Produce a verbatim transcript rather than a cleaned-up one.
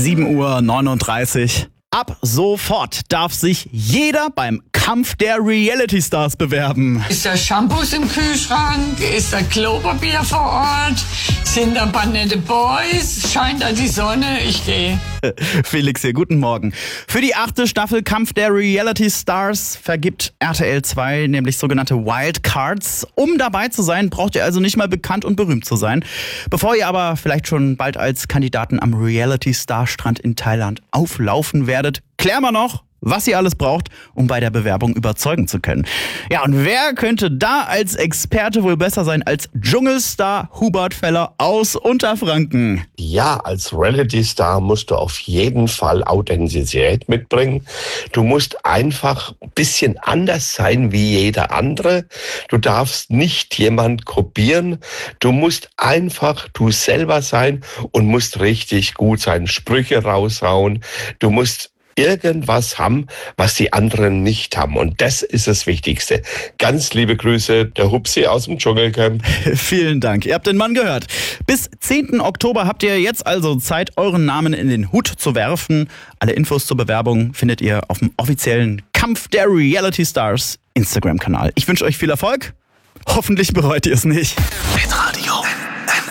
sieben Uhr neununddreißig. Ab sofort darf sich jeder beim Kampf der Reality Stars bewerben. Ist da Shampoos im Kühlschrank? Ist da Klopapier vor Ort? Sind da ein paar nette Boys? Scheint da die Sonne? Ich gehe. Felix hier, guten Morgen. Für die achte Staffel Kampf der Reality Stars vergibt R T L zwei nämlich sogenannte Wildcards. Um dabei zu sein, braucht ihr also nicht mal bekannt und berühmt zu sein. Bevor ihr aber vielleicht schon bald als Kandidaten am Reality Star Strand in Thailand auflaufen werdet, klären wir noch, was ihr alles braucht, um bei der Bewerbung überzeugen zu können. Ja, und wer könnte da als Experte wohl besser sein als Dschungelstar Hubert Feller aus Unterfranken? Ja, als Reality-Star musst du auf jeden Fall Authentizität mitbringen. Du musst einfach ein bisschen anders sein wie jeder andere. Du darfst nicht jemand kopieren. Du musst einfach du selber sein und musst richtig gut sein. Sprüche raushauen. Du musst irgendwas haben, was die anderen nicht haben. Und das ist das Wichtigste. Ganz liebe Grüße, der Hupsi aus dem Dschungelcamp. Vielen Dank. Ihr habt den Mann gehört. Bis zehnten Oktober habt ihr jetzt also Zeit, euren Namen in den Hut zu werfen. Alle Infos zur Bewerbung findet ihr auf dem offiziellen Kampf der Reality Stars Instagram-Kanal. Ich wünsche euch viel Erfolg. Hoffentlich bereut ihr es nicht. Hitradio.